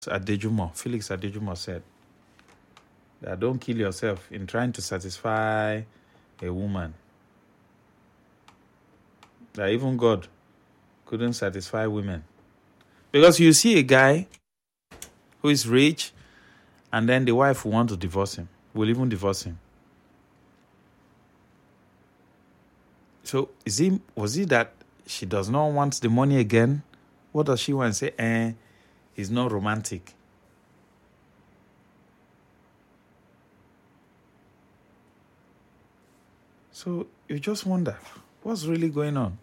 Felix Adejumo said that don't kill yourself in trying to satisfy a woman. That even God couldn't satisfy women. Because you see a guy who is rich and then the wife will want to divorce him, will even divorce him. So was it that she does not want the money again? What does she want to say? He's not romantic. So you just wonder, what's really going on?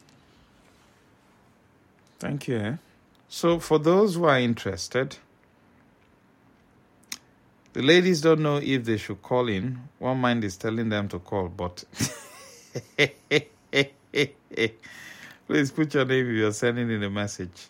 Thank you. So for those who are interested, the ladies don't know if they should call in. One mind is telling them to call, but please put your name if you're sending in a message.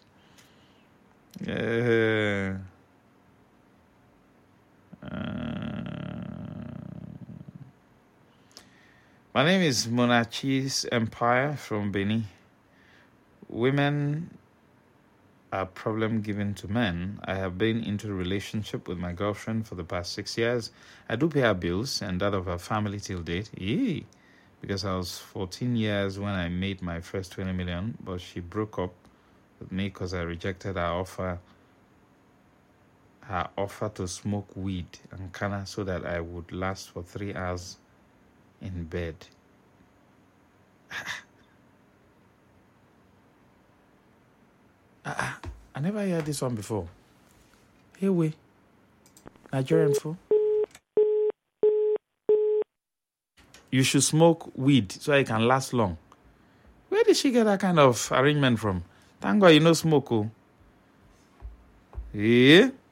My name is Monachi's Empire from Benin. Women are a problem given to men. I have been into a relationship with my girlfriend for the past 6 years. I do pay her bills and that of her family till date. Because I was 14 years when I made my first 20 million, but she broke up with me because I rejected her offer to smoke weed and canna so that I would last for 3 hours in bed. I never heard this one before. Here we, Nigerian fool. You should smoke weed so it can last long. Where did she get that kind of arrangement from? Thank God you know smoke. Yeah.